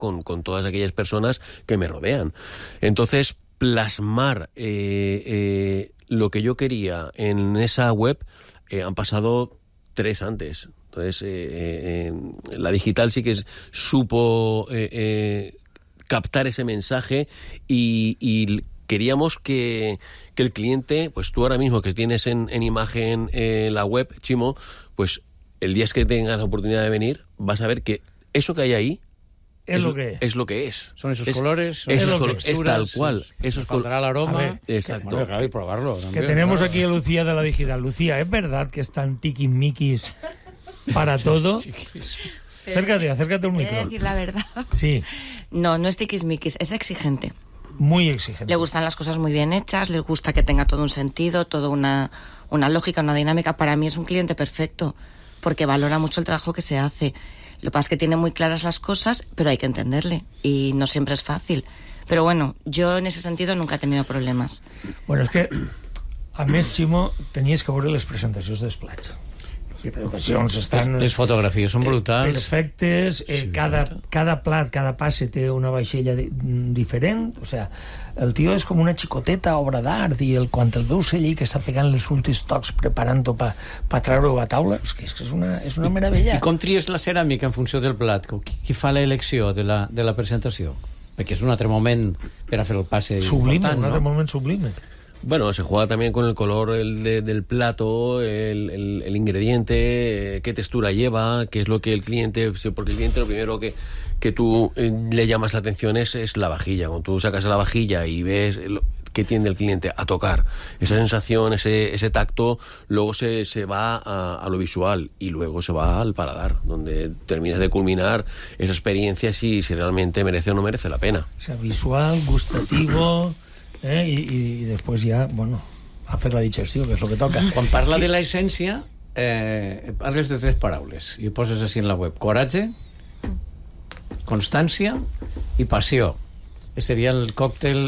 con todas aquellas personas que me rodean. Entonces, plasmar lo que yo quería en esa web, han pasado 3 antes. Entonces, la digital sí que supo captar ese mensaje y queríamos que el cliente, pues tú ahora mismo que tienes en imagen la web, Chimo, pues el día que tengas la oportunidad de venir, vas a ver que eso que hay ahí es lo que es. Son esos colores, es tal cual. Eso faltará el aroma. Exacto. Bueno, claro, y probarlo. También, que tenemos aquí a Lucía de la digital. Lucía, ¿es verdad que están tiquismiquis para todo? Acércate al micro. ¿Quiere decir la verdad? Sí. No es tiquismiquis, es exigente. Muy exigente. Le gustan las cosas muy bien hechas, le gusta que tenga todo un sentido, toda una lógica, una dinámica. Para mí es un cliente perfecto, porque valora mucho el trabajo que se hace. Lo que pasa es que tiene muy claras las cosas, pero hay que entenderle, y no siempre es fácil. Pero bueno, yo en ese sentido nunca he tenido problemas. Bueno, és que, a més, Ximo, tenies que veure les presentacions dels plats. Les fotografies són brutals. Perfectes, cada plat, cada passe té una vaixella diferent, o sea, el tio és com una xicoteta obra d'art, i quan el veus allí que està pegant els últims tocs preparant-ho per treure-ho a taula, és que és una meravella. I com tries la ceràmica en funció del plat? Qui fa l'elecció de la presentació? Perquè és un altre moment per a fer el passe sublime, important, un altre ¿no? moment sublime. Bueno, se juega también con el color del plato, el ingrediente, qué textura lleva, qué es lo que el cliente... Porque el cliente lo primero que tú le llamas la atención es la vajilla. Cuando tú sacas la vajilla y ves qué tiende el cliente a tocar, esa sensación, ese tacto, luego se va a lo visual y luego se va al paladar, donde terminas de culminar esa experiencia si realmente merece o no merece la pena. O sea, visual, gustativo... i després ja, bueno, a fer la digestió, que és el que toca. Quan parla de l'essència, parles de 3 paraules i ho poses així en la web: coratge, constància i passió. Seria el còctel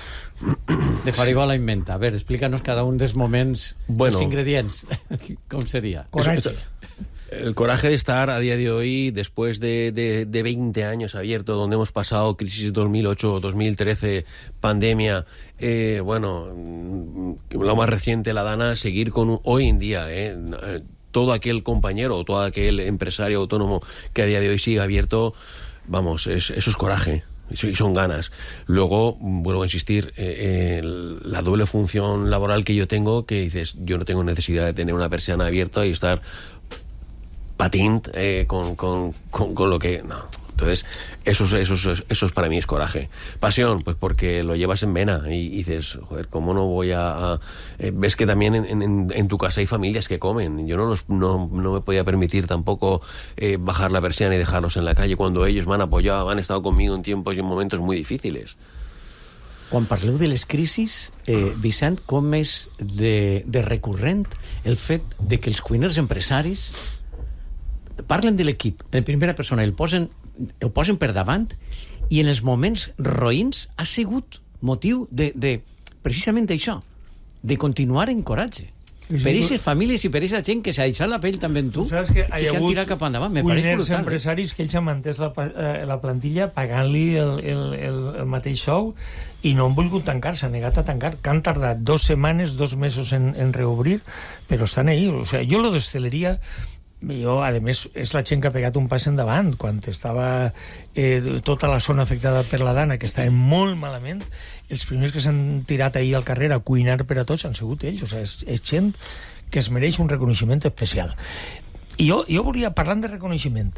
de Farigola Inventa. A ver, explícanos cada un dels moments, els ingredients. Com seria? Coratge. El coraje de estar a día de hoy, después de 20 años abierto, donde hemos pasado crisis 2008, 2013, pandemia, lo más reciente, la Dana, seguir con hoy en día, todo aquel compañero o todo aquel empresario autónomo que a día de hoy sigue abierto, vamos, eso es coraje. Y son ganas. Luego, vuelvo a insistir, la doble función laboral que yo tengo, que dices, yo no tengo necesidad de tener una persiana abierta y estar patint con lo que... No. Entonces, eso para mí es coraje. Pasión, pues porque lo llevas en vena y dices, joder, ¿cómo no voy a...? Ves que también en tu casa hay familias que comen. Yo no me podía permitir tampoco bajar la persiana y dejarlos en la calle cuando ellos me han apoyado, han estado conmigo en tiempos y en momentos muy difíciles. Quan parleu de les crisis, Vicent, com és de recurrent el fet de que els cuiners empresaris parlen de l'equip en primera persona, ho posen per davant, i en els moments roïns ha sigut motiu de precisament això, de continuar en coratge. Per aquestes famílies i per aquesta gent que s'ha deixat la pell també en tu, saps que i que han tirat cap endavant. Me pareix cuiners brutal. Empresaris que ells han mantès la plantilla pagant-li el mateix sou i no han volgut tancar, s'han negat a tancar, que han tardat 2 setmanes, 2 mesos en reobrir, però estan ahí. O sea, jo lo d'hostaleria, a més, és la gent que ha pegat un pas endavant. Quan estava tota la zona afectada per la Dana, que estava molt malament, els primers que s'han tirat ahir al carrer a cuinar per a tots han sigut ells. O sigui, és gent que es mereix un reconeixement especial. I jo volia, parlant de reconeixement,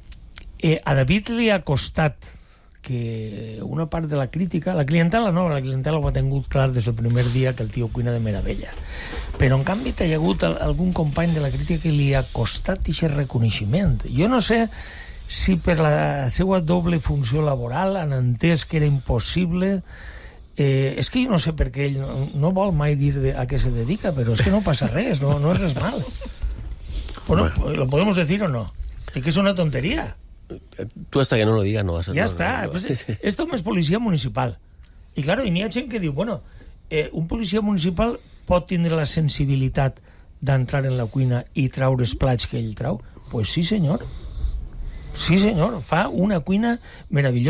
a David li ha costat que una part de la crítica, la clientela no, la clientela ho ha tingut clar des del primer dia que el tio cuina de meravella, però en canvi hi ha hagut algun company de la crítica que li ha costat aquest reconeixement. Jo no sé si per la seva doble funció laboral han entès que era impossible. És que jo no sé per què ell no vol mai dir a què se dedica, però és que no passa res, no és res mal. Bueno, ¿lo podemos decir o no? Es que es una tontería. Tú hasta que no lo digas no vas a... Ya está. Pues, esto es policía municipal. I claro, hi ha gent que diu, bueno, un policia municipal pot tindre la sensibilitat d'entrar en la cuina i traure els plats que ell trau? Pues sí, senyor. Sí, senyor, fa una cuina meravellosa.